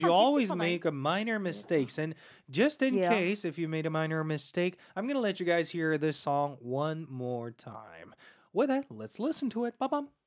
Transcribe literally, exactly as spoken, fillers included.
You Oh, keep keep always going. make a minor mistakes, and just in Yeah. case if you made a minor mistake, I'm gonna let you guys hear this song one more time. With that, let's listen to it. Ba bum.